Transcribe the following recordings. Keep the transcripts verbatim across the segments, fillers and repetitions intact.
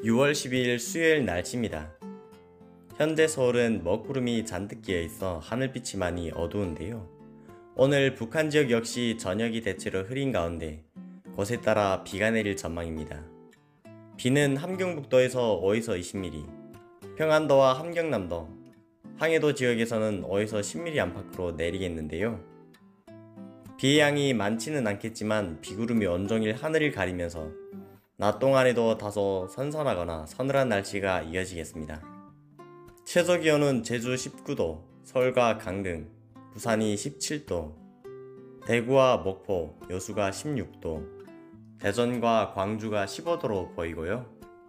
유월 십이일 수요일 날씨입니다. 현재 서울은 먹구름이 잔뜩 끼어있어 하늘빛이 많이 어두운데요. 오늘 북한 지역 역시 저녁이 대체로 흐린 가운데 곳에 따라 비가 내릴 전망입니다. 비는 함경북도에서 오에서 이십 밀리미터, 평안도와 함경남도, 항해도 지역에서는 오에서 십 밀리미터 안팎으로 내리겠는데요. 비의 양이 많지는 않겠지만 비구름이 온종일 하늘을 가리면서 낮 동안에도 다소 선선하거나 서늘한 날씨가 이어지겠습니다. 최저기온은 제주 십구 도, 서울과 강릉, 부산이 십칠 도, 대구와 목포, 여수가 십육 도, 대전과 광주가 십오 도로 보이고요.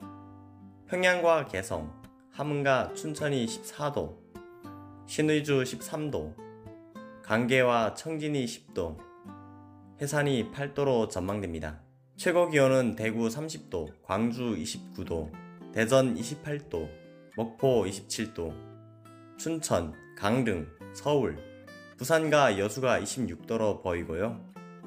평양과 개성, 함흥과 춘천이 십사 도, 신의주 십삼 도, 강계와 청진이 십 도, 해산이 팔 도로 전망됩니다. 최고기온은 대구 삼십 도, 광주 이십구 도, 대전 이십팔 도, 목포 이십칠 도, 춘천, 강릉, 서울, 부산과 여수가 이십육 도로 보이고요.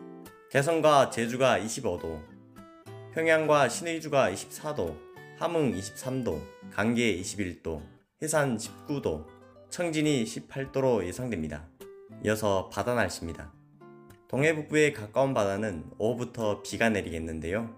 개성과 제주가 이십오 도, 평양과 신의주가 이십사 도, 함흥 이십삼 도, 강계 이십일 도, 해산 십구 도, 청진이 십팔 도로 예상됩니다. 이어서 바다 날씨입니다. 동해북부에 가까운 바다는 오후부터 비가 내리겠는데요.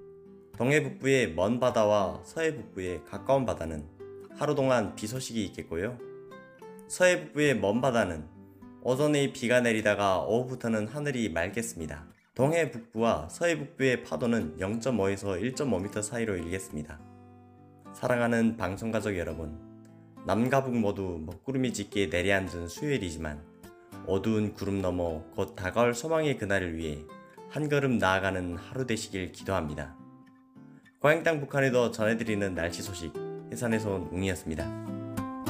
동해북부의 먼 바다와 서해북부에 가까운 바다는 하루 동안 비 소식이 있겠고요. 서해북부의 먼 바다는 오전에 비가 내리다가 오후부터는 하늘이 맑겠습니다. 동해북부와 서해북부의 파도는 영 점 오에서 일 점 오 미터 사이로 일겠습니다. 사랑하는 방송가족 여러분, 남과 북 모두 먹구름이 짙게 내려앉은 수요일이지만 어두운 구름 너머 곧 다가올 소망의 그날을 위해 한 걸음 나아가는 하루 되시길 기도합니다. 고향 땅 북한에도 전해드리는 날씨 소식, 해산에서 온 웅이었습니다.